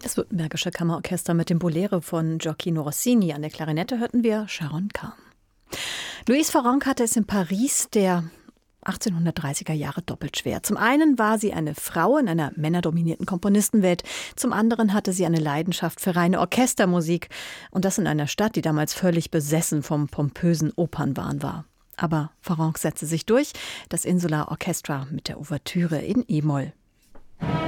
Das Württembergische Kammerorchester mit dem Bolero von Gioacchino Rossini. An der Klarinette hörten wir Sharon Kahn. Louise Farrenc hatte es in Paris der 1830er Jahre doppelt schwer. Zum einen war sie eine Frau in einer männerdominierten Komponistenwelt. Zum anderen hatte sie eine Leidenschaft für reine Orchestermusik. Und das in einer Stadt, die damals völlig besessen vom pompösen Opernwahn war. Aber Farrenc setzte sich durch. Das Insular Orchestra mit der Ouvertüre in E-Moll.